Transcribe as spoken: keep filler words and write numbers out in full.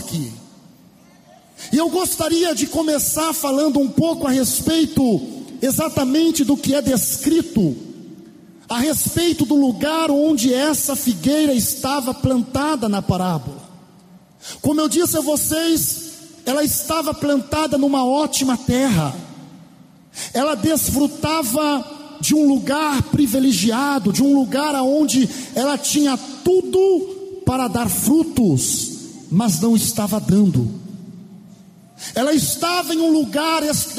aqui. E eu gostaria de começar falando um pouco a respeito exatamente do que é descrito, a respeito do lugar onde essa figueira estava plantada na parábola. Como eu disse a vocês, ela estava plantada numa ótima terra, ela desfrutava de um lugar privilegiado, de um lugar onde ela tinha tudo para dar frutos, mas não estava dando. Ela estava em um lugar